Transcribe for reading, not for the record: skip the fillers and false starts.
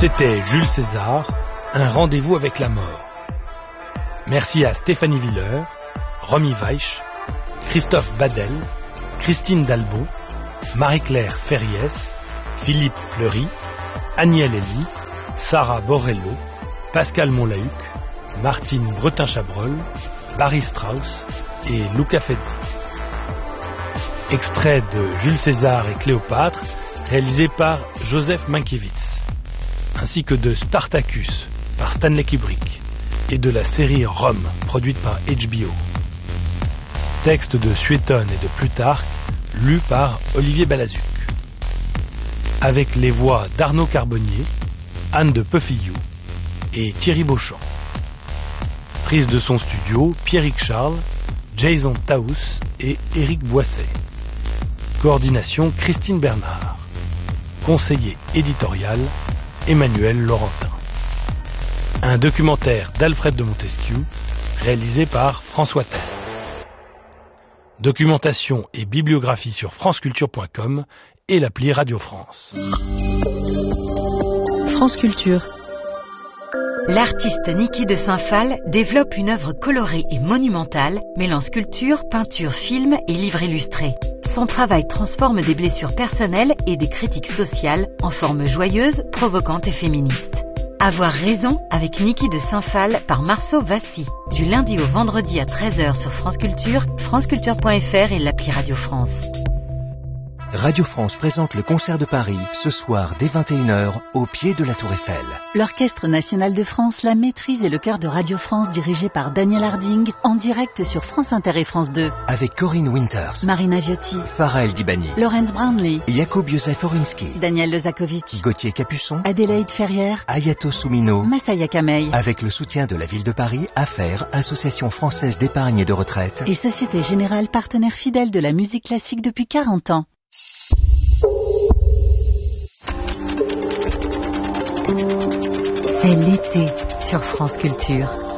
C'était Jules César, un rendez-vous avec la mort. Merci à Stéphanie Villeur, Romy Weich, Christophe Badel, Christine Dalbon, Marie-Claire Ferriès, Philippe Fleury, Aniel Elie, Sarah Borrello, Pascal Monlahuc, Martine Bretin-Chabrol, Barry Strauss et Luca Fezzi. Extrait de Jules César et Cléopâtre, réalisé par Joseph Mankiewicz, ainsi que de Spartacus par Stanley Kubrick et de la série Rome produite par HBO. Texte de Suétone et de Plutarque, lu par Olivier Balazuc. Avec les voix d'Arnaud Carbonnier, Anne de Peufillou et Thierry Beauchamp. Prise de son studio, Pierrick Charles, Jason Taous et Éric Boisset. Coordination, Christine Bernard. Conseiller éditorial, Emmanuel Laurentin. Un documentaire d'Alfred de Montesquieu, réalisé par François Test. Documentation et bibliographie sur franceculture.com et l'appli Radio France. France Culture. L'artiste Niki de Saint-Phal développe une œuvre colorée et monumentale, mêlant sculpture, peinture, film et livre illustré. Son travail transforme des blessures personnelles et des critiques sociales en formes joyeuses, provocantes et féministes. Avoir raison avec Niki de Saint-Phal par Marceau Vassy. Du lundi au vendredi à 13h sur France Culture, franceculture.fr et l'appli Radio France. Radio France présente le concert de Paris, ce soir dès 21h, au pied de la Tour Eiffel. L'Orchestre National de France, la maîtrise et le chœur de Radio France dirigé par Daniel Harding, en direct sur France Inter et France 2. Avec Corinne Winters, Marina Viotti, Pharrell Dibani, Laurence Brownlee, Jakub Józef Oryński, Daniel Lezakovic, Gauthier Capuçon, Adélaïde Ferrière, Ayato Soumino, Massaya Kamei. Avec le soutien de la ville de Paris, AFFAIRE, Association française d'épargne et de retraite, et Société Générale, partenaire fidèle de la musique classique depuis 40 ans. C'est l'été sur France Culture.